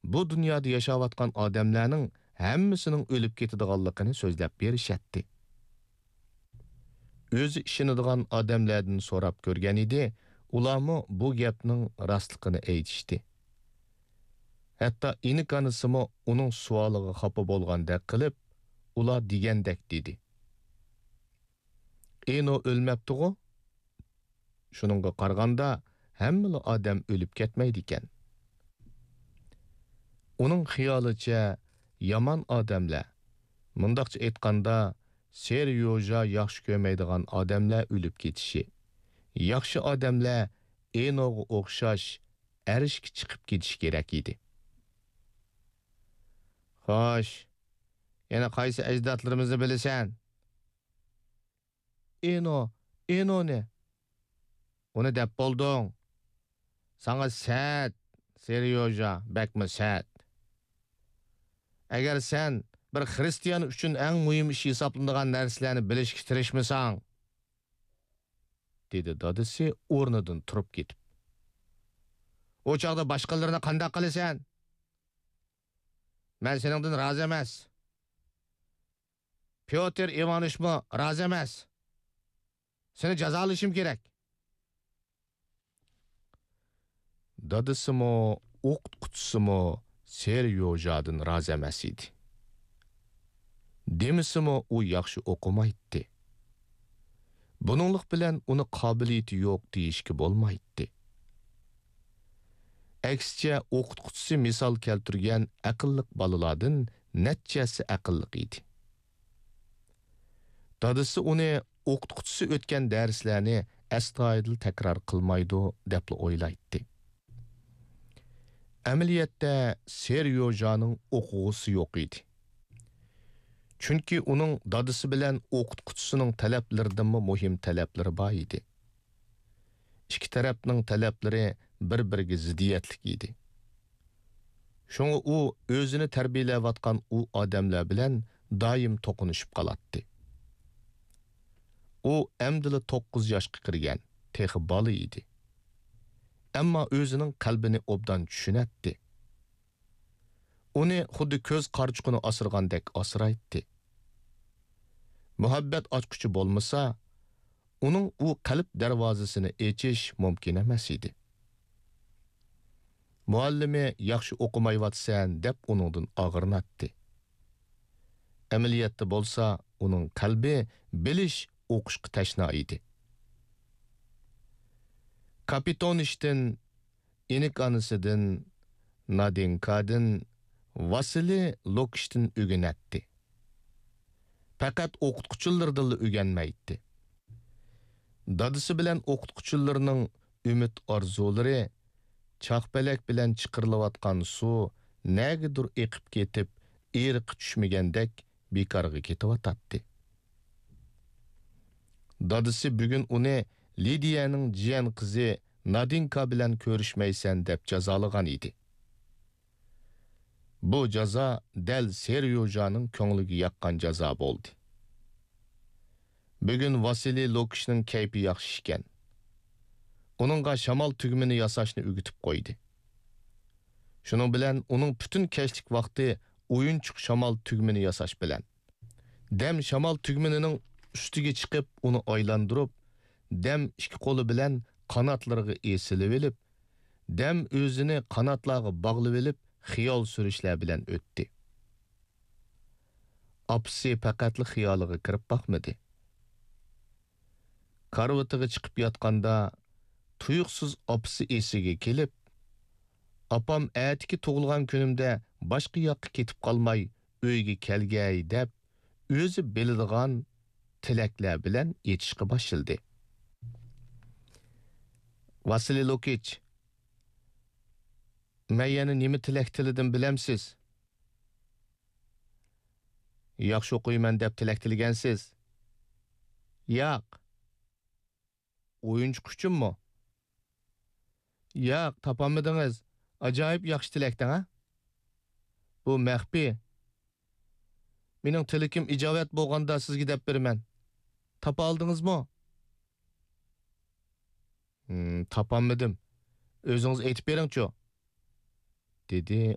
bu dunyoda yashayotgan odamlarning hammasining o'lib ketadiganligini so'zlab berishadi. O'zi ishonadigan odamlardan so'rab ko'rgan edi, ularmi bu gapning rostligini aytishdi. Hatto inikanısımı uning savoliga xafa bo'lgandek qilib, ular degandek dedi. Eno o'lmabdi-ku? Shuningga qaraganda hamma odam o'lib ketmaydi ekan. Uning xiyolicha yomon odamlar, mundaqcha aytganda, seryoja yaxshi ko'rmaydigan odamlar o'lib ketishi. Yaxshi odamlar Enoga o'xshash arishga chiqib ketish kerak edi. Xo'sh, yana qaysi ajdodlarimizni bilasan? Eno ne? Uni deb bo'lding. Sana sat, seryoja, bakma sat. Agar sen bir xristiyan uchun eng muhim ish hisoblanadigan narsalarni bilishga tirishmasang, dedi dadisi o'rnidan turib ketib. O chaqda boshqalarni qanday qilasan? Men seningdan rozi emas. Pyotr Ivanishmi rozi emas. Seni jazolashim kerak. Dadisimi, o'qituvchisimi Seryojadan rozi emas edi. Demisimi u yaxshi o'qimaydi. Buninglik bilan uni qobiliyati yo'q deyishga bo'lmaydi. Aksicha o'qituvchisi misol keltirgan aqlliq bolalardan natchasi aqlliq edi. Dadisi uni o'qituvchisi o'tgan darslarni astoydil takror qilmaydi deb o'ylaydi. Amaliyotda Seryojaning o'quvchisi yo'q edi. Chunki uning dadisi bilan o'qituvchisining talablaridan muhim talablari bor edi. İki tarafning talablari bir-biriga ziddiyatlik edi. Shunga u o'zini tarbiyalayotgan u odamlar bilan doim to'qinishib qolardi. U amdili 9 yoshga kirgan, texi bola edi. Ammo o'zining qalbini obdan tushunatdi. Uni xuddi ko'z qarchuqini asirgandek asiraydi. Muhabbat ochquchi bo'lmasa, uning u qalb darvozasini echish mumkin emas edi. Muallimi yaxshi o'qimayotsan deb uningdan og'irnatdi. Amaliyotda bo'lsa, uning qalbi bilish, o'qishga tashna edi. Kapitonishdan, inik onasidan, Nadinkadan, Vasili Lokishdan o'rganatdi. Faqat o'qituvchilardan o'rganmaydi. Dadisi bilan o'qituvchilarning umid orzulari chaqpalak bilan chiqirilayotgan suv nagidir eqib ketib, eriq tushmagandek bekorga ketayotdi. Dadisi bugun uni Lidiyaning jiyan qizi Nadinka bilan ko'rishmaysan deb jazolagan edi. Bu jazo dal Seryojaning ko'ngliga yoqqan jazo bo'ldi. Bugun Vasili Lokishning kayfi yaxshi ekan. Uningga shamol tugmini yasashni o'rgatib qo'ydi. Shuning bilan uning butun kechlik vaqti o'yinchiq shamol tugmini yasash bilan. Dam shamol tugminining ustiga chiqib, uni aylantirib, dam ikki qo'li bilan qanotlariga esilib olib, dam o'zini qanotlarga bog'lab olib, xiyol surishlar bilan o'tdi. Apsi faqatli xiyoliga kirib boqmadi. Karvatiga chiqib yotganda tuyuqsiz apsi esiga kelib, "Apam atiki tug'ilgan kunimda boshqa yoqqa ketib qolmay, uyga kelgay" deb o'zi biladigan tilaklar bilan yetishga boshladi. Vasili Lokich, men yana nima tilak tilidim bilamsiz? Yaxshi o'qiyman deb tilak tilgansiz? Yo'q. O'yinchi uchunmi? Yo'q, topolmadingiz. Ajoyib yaxshi tilakdan, ha? Bu maxfiy. Mening tilakim ijobat bo'lganda sizga deb beraman. Topa oldingizmi? Topolmadim. O'zingiz aytib bering-chi, dedi